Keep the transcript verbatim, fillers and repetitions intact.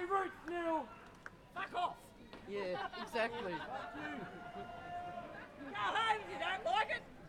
roots, Neil! Fuck off! Yeah, exactly. Go home if you don't like it!